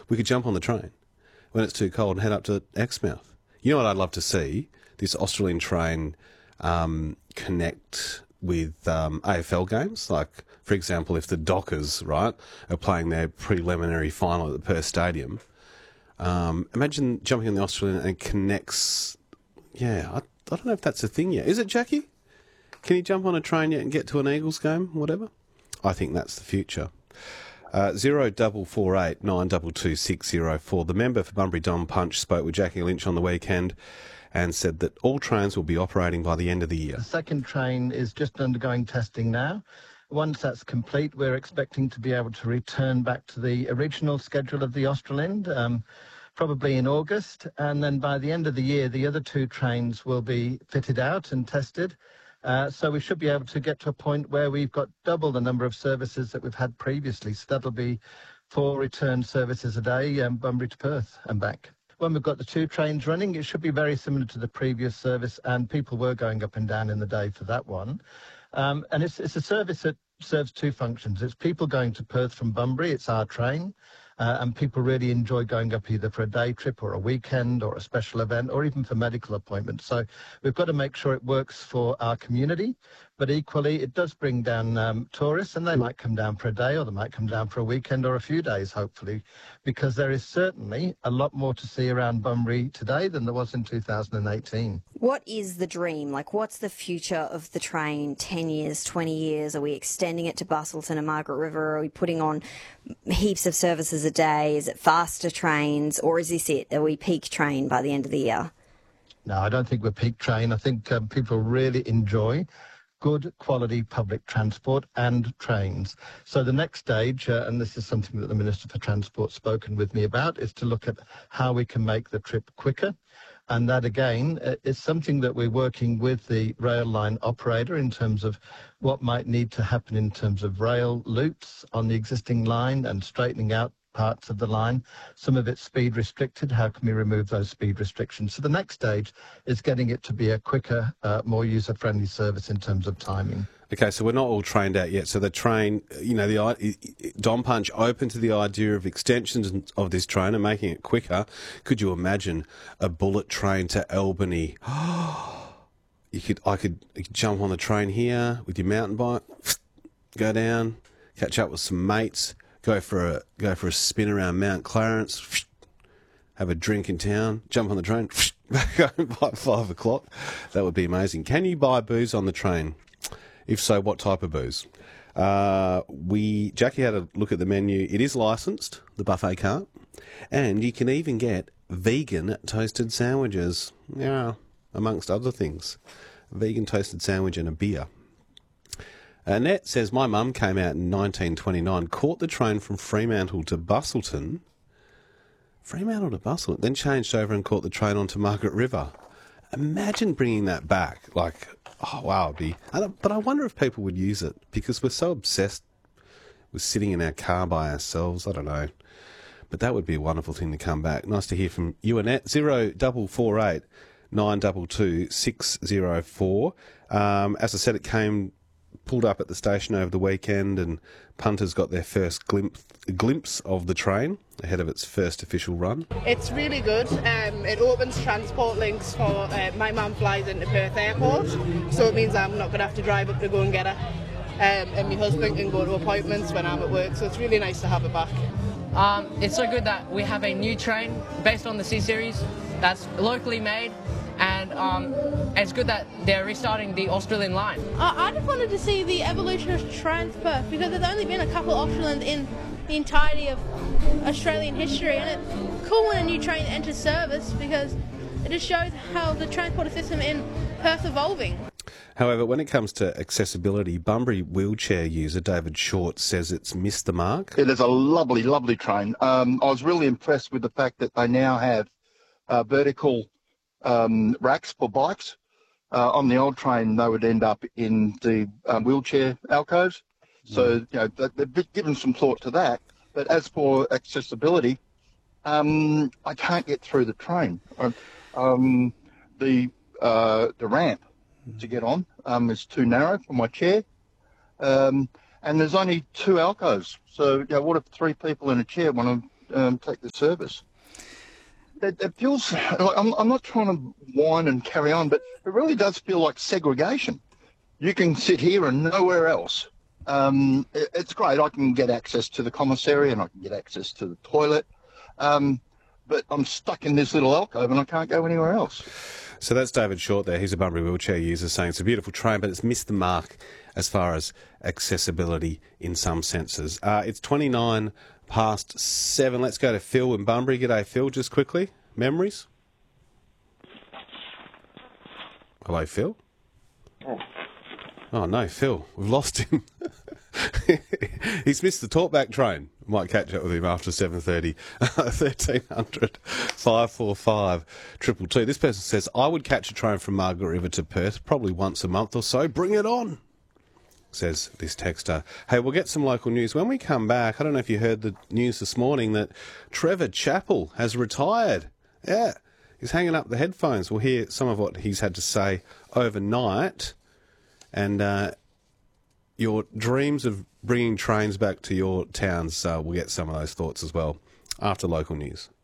We could jump on the train when it's too cold and head up to Exmouth. You know what I'd love to see? This Australian train connect with AFL games. Like, for example, if the Dockers, right, are playing their preliminary final at the Perth Stadium, imagine jumping on the Australian and it connects. Yeah, I don't know if that's a thing yet. Is it, Jackie? Can you jump on a train yet and get to an Eagles game, whatever? I think that's the future. 0448 922 604. The member for Bunbury Don Punch spoke with Jackie Lynch on the weekend and said that all trains will be operating by the end of the year. The second train is just undergoing testing now. Once that's complete, we're expecting to be able to return back to the original schedule of the Australind, probably in August. And then by the end of the year, the other two trains will be fitted out and tested. So we should be able to get to a point where we've got double the number of services that we've had previously. So that'll be 4 return services a day, Bunbury to Perth and back. When we've got the 2 trains running, it should be very similar to the previous service, and people were going up and down in the day for that one. And it's a service that serves 2 functions. It's people going to Perth from Bunbury, it's our train, and people really enjoy going up either for a day trip or a weekend or a special event or even for medical appointments. So we've got to make sure it works for our community, but equally it does bring down tourists, and they might come down for a day or they might come down for a weekend or a few days, hopefully, because there is certainly a lot more to see around Bunbury today than there was in 2018. What is the dream? Like, what's the future of the train? 10 years, 20 years? Are we extending it to Busselton and Margaret River? Are we putting on heaps of services a day? Is it faster trains? Or is this it? Are we peak train by the end of the year? No, I don't think we're peak train. I think people really enjoy good quality public transport and trains. So the next stage, and this is something that the Minister for Transport's spoken with me about, is to look at how we can make the trip quicker. And that, again, is something that we're working with the rail line operator in terms of what might need to happen in terms of rail loops on the existing line and straightening out parts of the line. Some of it's speed restricted. How can we remove those speed restrictions? So the next stage is getting it to be a quicker, more user-friendly service in terms of timing. Okay, so we're not all trained out yet. So the train, you know, Don Punch open to the idea of extensions of this train and making it quicker. Could you imagine a bullet train to Albany? I could jump on the train here with your mountain bike, go down, catch up with some mates, go for a spin around Mount Clarence, have a drink in town, jump on the train, back home by 5 o'clock. That would be amazing. Can you buy booze on the train? If so, what type of booze? Jackie had a look at the menu. It is licensed, the buffet cart, and you can even get vegan toasted sandwiches. Yeah, amongst other things. A vegan toasted sandwich and a beer. Annette says, my mum came out in 1929, caught the train from Fremantle to Busselton, then changed over and caught the train onto Margaret River. Imagine bringing that back. Like, oh, wow. But I wonder if people would use it, because we're so obsessed with sitting in our car by ourselves. I don't know. But that would be a wonderful thing to come back. Nice to hear from you, Annette. 0448 922 604. As I said, it pulled up at the station over the weekend, and punters got their first glimpse of the train ahead of its first official run. It's really good. It opens transport links for my mum flies into Perth Airport, so it means I'm not going to have to drive up to go and get her, and my husband can go to appointments when I'm at work, so it's really nice to have it back. It's so good that we have a new train based on the C-Series that's locally made, and it's good that they're restarting the Australian line. I just wanted to see the evolution of Transperth, because there's only been a couple of Australians in the entirety of Australian history, and it's cool when a new train enters service because it just shows how the transport system in Perth evolving. However, when it comes to accessibility, Bunbury wheelchair user David Short says it's missed the mark. It is a lovely, lovely train. I was really impressed with the fact that they now have vertical racks for bikes. On the old train, they would end up in the wheelchair alcoves. So, you know, they've given some thought to that. But as for accessibility, I can't get through the train. The ramp to get on is too narrow for my chair. And there's only 2 alcoves. So, you know, what if 3 people in a chair want to take the service. It feels like I'm not trying to whine and carry on, but it really does feel like segregation. You can sit here and nowhere else. It's great. I can get access to the commissary and I can get access to the toilet, but I'm stuck in this little alcove and I can't go anywhere else. So that's David Short there. He's a Bunbury wheelchair user saying it's a beautiful train, but it's missed the mark as far as accessibility in some senses. It's 29 past 7. Let's go to Phil in Bunbury. G'day, Phil, just quickly. Memories? Hello, Phil? Oh, no, Phil. We've lost him. He's missed the talkback train. Might catch up with him after 7:30. 1300 545 222. This person says, I would catch a train from Margaret River to Perth probably once a month or so. Bring it on, says this texter. Hey, we'll get some local news. When we come back, I don't know if you heard the news this morning that Trevor Chappell has retired. Yeah, he's hanging up the headphones. We'll hear some of what he's had to say overnight. And your dreams of bringing trains back to your towns, we'll get some of those thoughts as well after local news.